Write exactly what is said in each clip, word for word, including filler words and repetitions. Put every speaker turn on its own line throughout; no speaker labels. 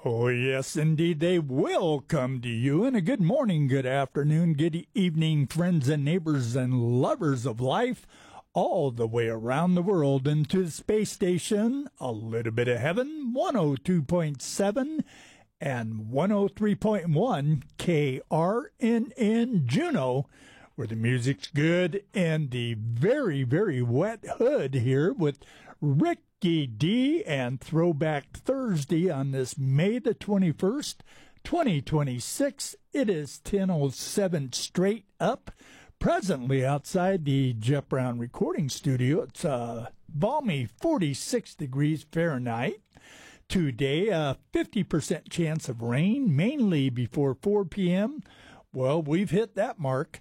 Oh, yes, indeed, they will come to you. And a good morning, good afternoon, good evening, friends and neighbors and lovers of life, all the way around the world into the space station, a little bit of heaven, one oh two point seven and one oh three point one K R N N Juneau, where the music's good, and the very, very wet hood here with Rick D and Throwback Thursday on this May the twenty-first, twenty twenty-six. It is ten oh seven straight up. Presently outside the Jeff Brown recording studio, it's a balmy forty-six degrees Fahrenheit. Today, a fifty percent chance of rain, mainly before four p.m. Well, we've hit that mark.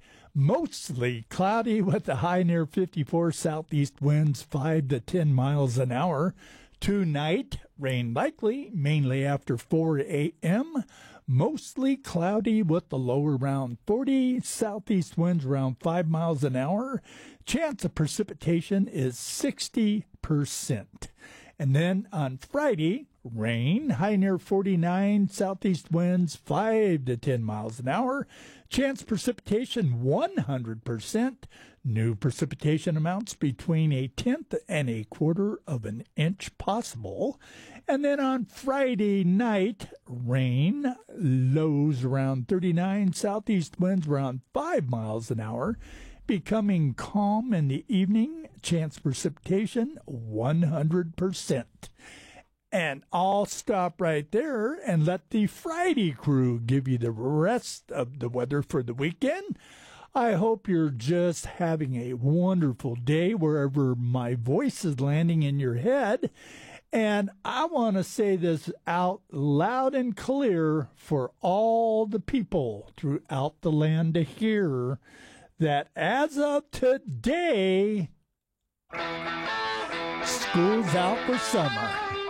Mostly cloudy with a high near fifty-four, southeast winds five to ten miles an hour. Tonight, rain likely, mainly after four a.m. Mostly cloudy with the low around forty, southeast winds around five miles an hour. Chance of precipitation is sixty percent. And then on Friday, rain, high near forty-nine, southeast winds five to ten miles an hour. Chance precipitation one hundred percent. New precipitation amounts between a tenth and a quarter of an inch possible. And then on Friday night, rain, lows around thirty-nine, southeast winds around five miles an hour. Becoming calm in the evening, chance precipitation one hundred percent. And I'll stop right there and let the Friday crew give you the rest of the weather for the weekend. I hope you're just having a wonderful day wherever my voice is landing in your head. And I want to say this out loud and clear for all the people throughout the land to hear, that as of today, school's out for summer.